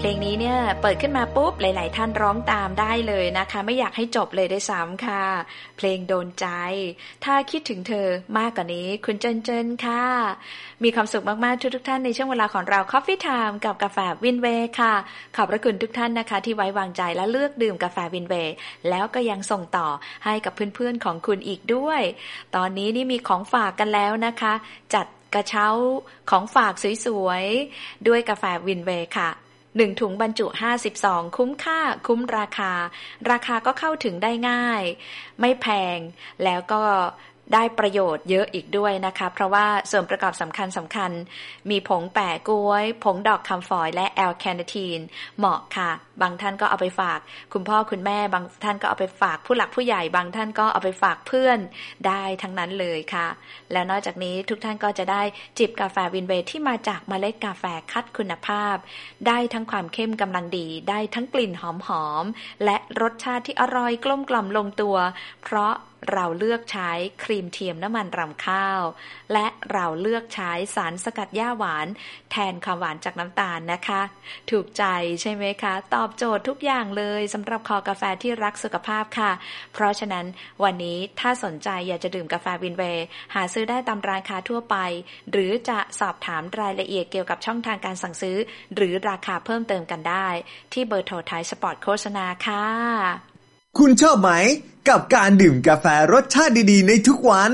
เพลงนี้เนี่ยเปิดขึ้นมาปุ๊บหลายๆท่านร้องตามได้เลยนะคะไม่อยากให้จบเลยด้วยซ้ำค่ะเพลงโดนใจถ้าคิดถึงเธอมากกว่านี้คุณเจนค่ะมีความสุขมากๆทุกท่านในช่วงเวลาของเรา Coffee Time กับกาแฟวินเวย์ค่ะขอบพระคุณทุกท่านนะคะที่ไว้วางใจและเลือกดื่มกาแฟวินเวย์แล้วก็ยังส่งต่อให้กับเพื่อนๆของคุณอีกด้วยตอนนี้นี่มีของฝากกันแล้วนะคะจัดกระเช้าของฝากสวยๆด้วยกาแฟวินเวย์ค่ะ1ถุงบรรจุ50ซองคุ้มค่าคุ้มราคาก็เข้าถึงได้ง่ายไม่แพงแล้วก็ได้ประโยชน์เยอะอีกด้วยนะคะเพราะว่าส่วนประกอบสำคัญมีผงแปะก๊วยผงดอกคำฝอยและแอลแคเนทีนเหมาะค่ะบางท่านก็เอาไปฝากคุณพ่อคุณแม่บางท่านก็เอาไปฝากผู้หลักผู้ใหญ่บางท่านก็เอาไปฝากเพื่อนได้ทั้งนั้นเลยค่ะแล้วนอกจากนี้ทุกท่านก็จะได้จิบกาแฟวินเวย์ที่มาจากเมล็ดกาแฟคัดคุณภาพได้ทั้งความเข้มกำลังดีได้ทั้งกลิ่นหอมๆและรสชาติที่อร่อยกลมกล่อมลงตัวเพราะเราเลือกใช้ครีมเทียมน้ำมันรำข้าวและเราเลือกใช้สารสกัดหญ้าหวานแทนความหวานจากน้ำตาลนะคะถูกใจใช่ไหมคะตอบโจทย์ทุกอย่างเลยสำหรับคอกาแฟที่รักสุขภาพค่ะเพราะฉะนั้นวันนี้ถ้าสนใจอยากจะดื่มกาแฟวินเวย์หาซื้อได้ตามร้านค้าทั่วไปหรือจะสอบถามรายละเอียดเกี่ยวกับช่องทางการสั่งซื้อหรือราคาเพิ่มเติมกันได้ที่เบอร์โทรท้ายสปอร์ตโฆษณาค่ะคุณชอบไหมกับการดื่มกาแฟรสชาติดีๆในทุกวัน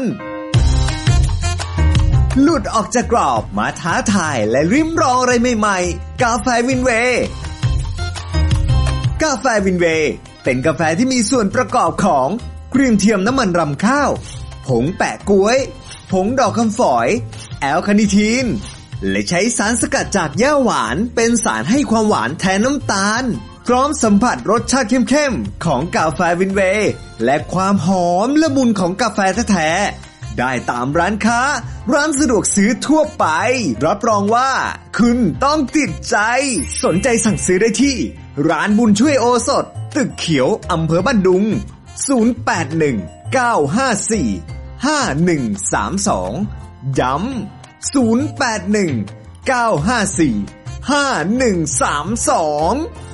หลุดออกจากกรอบมาท้าทายและริมรองอะไรใหม่ๆกาแฟวินเวย์กาแฟวินเวย์เป็นกาแฟที่มีส่วนประกอบของครีมเทียมน้ำมันรำข้าวผงแปะก๊วยผงดอกคำฝอยแอลคาเนทีนและใช้สารสกัดจากหญ้าหวานเป็นสารให้ความหวานแทนน้ำตาลพร้อมสัมผัสรสชาติเข้มๆของกาแฟวินเวย์และความหอมละมุนของกาแฟแท้ๆได้ตามร้านค้าร้านสะดวกซื้อทั่วไปรับรองว่าคุณต้องติดใจสนใจสั่งซื้อได้ที่ร้านบุญช่วยโอสถตึกเขียวอำเภอบ้านดุง0819545132ย้ำ0819545132